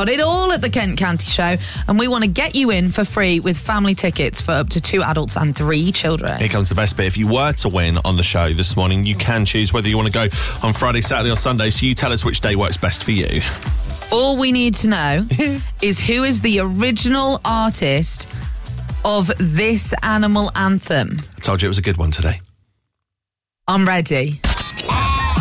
got it all at the Kent County Show, and we want to get you in for free with family tickets for up to 2 adults and 3 children. Here comes the best bit. If you were to win on the show this morning, you can choose whether you want to go on Friday, Saturday or Sunday, so you tell us which day works best for you. All we need to know is who is the original artist of this animal anthem. I told you it was a good one today. I'm ready.